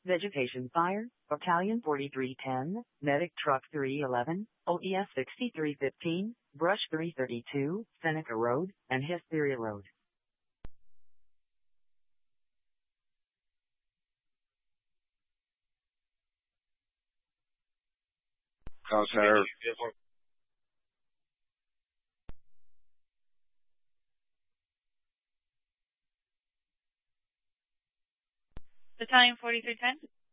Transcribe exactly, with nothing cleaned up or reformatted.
Vegetation Fire, Battalion forty-three ten, Medic Truck three eleven, O E S sixty-three fifteen, Brush three thirty-two, Seneca Road, and Hysteria Road. Crosshair. Battalion forty-three ten.